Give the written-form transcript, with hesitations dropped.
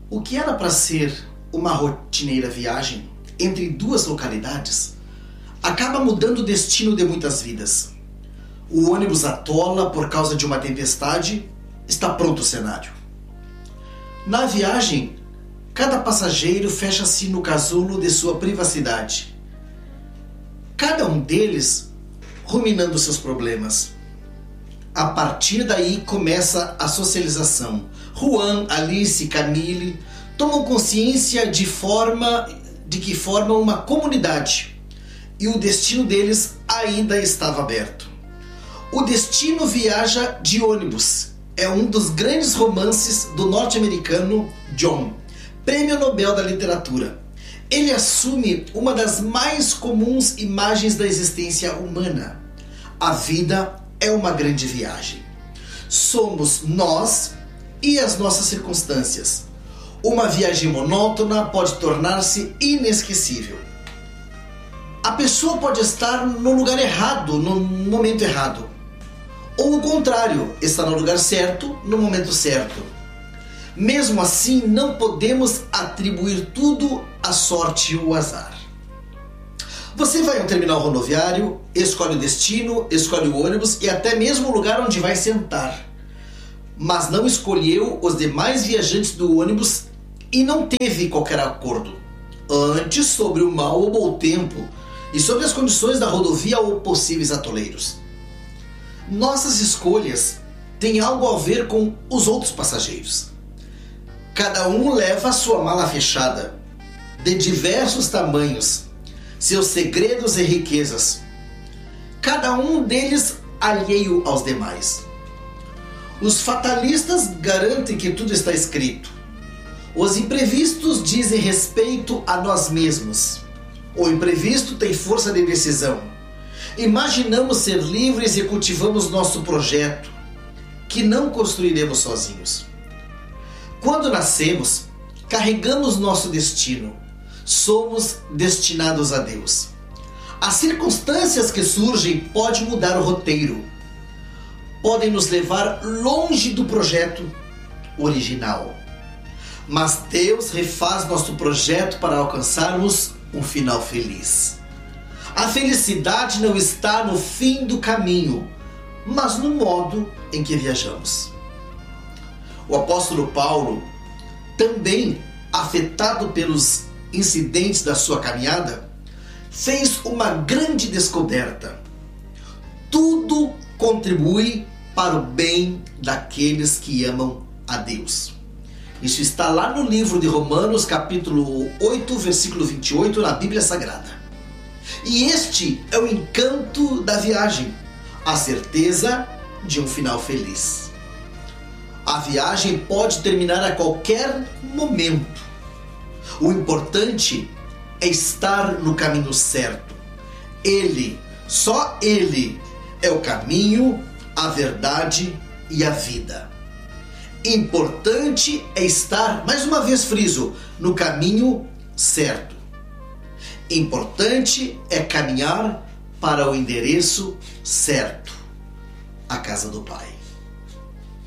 O que era para ser uma rotineira viagem entre duas localidades acaba mudando o destino de muitas vidas. O ônibus atola por causa de uma tempestade, está pronto o cenário. Na viagem, cada passageiro fecha-se no casulo de sua privacidade. Cada um deles ruminando seus problemas. A partir daí começa a socialização. Juan, Alice, Camille tomam consciência de que formam uma comunidade e o destino deles ainda estava aberto. O Destino viaja de ônibus é um dos grandes romances do norte-americano John, Prêmio Nobel da Literatura. Ele assume uma das mais comuns imagens da existência humana. A vida é uma grande viagem. Somos nós e as nossas circunstâncias. Uma viagem monótona pode tornar-se inesquecível. A pessoa pode estar no lugar errado, no momento errado. Ou o contrário, está no lugar certo, no momento certo. Mesmo assim, não podemos atribuir tudo à sorte ou ao azar. Você vai a um terminal rodoviário, escolhe o destino, escolhe o ônibus e até mesmo o lugar onde vai sentar. Mas não escolheu os demais viajantes do ônibus e não teve qualquer acordo. Antes, sobre o mau ou bom tempo e sobre as condições da rodovia ou possíveis atoleiros. Nossas escolhas têm algo a ver com os outros passageiros. Cada um leva a sua mala fechada, de diversos tamanhos, seus segredos e riquezas. Cada um deles alheio aos demais. Os fatalistas garantem que tudo está escrito. Os imprevistos dizem respeito a nós mesmos. O imprevisto tem força de decisão. Imaginamos ser livres e cultivamos nosso projeto, que não construiremos sozinhos. Quando nascemos, carregamos nosso destino. Somos destinados a Deus. As circunstâncias que surgem podem mudar o roteiro. Podem nos levar longe do projeto original. Mas Deus refaz nosso projeto para alcançarmos um final feliz. A felicidade não está no fim do caminho, mas no modo em que viajamos. O apóstolo Paulo, também afetado pelos incidentes da sua caminhada, fez uma grande descoberta. Tudo contribui para o bem daqueles que amam a Deus. Isso está lá no livro de Romanos, capítulo 8, versículo 28, na Bíblia Sagrada. E este é o encanto da viagem, a certeza de um final feliz. A viagem pode terminar a qualquer momento. O importante é estar no caminho certo. Ele, só Ele, é o caminho, a verdade e a vida. Importante é estar, mais uma vez friso, no caminho certo. Importante é caminhar para o endereço certo, a casa do Pai.